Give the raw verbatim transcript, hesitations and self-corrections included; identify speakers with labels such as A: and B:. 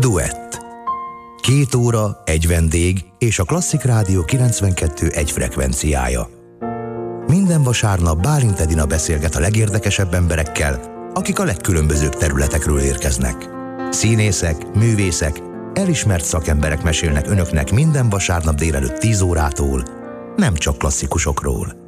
A: Duett. Két óra, egy vendég és a Klasszik Rádió kilencvenkettő egy frekvenciája. Minden vasárnap Bálint Edina beszélget a legérdekesebb emberekkel, akik a legkülönbözőbb területekről érkeznek. Színészek, művészek, elismert szakemberek mesélnek önöknek minden vasárnap délelőtt tíz órától, nem csak klasszikusokról.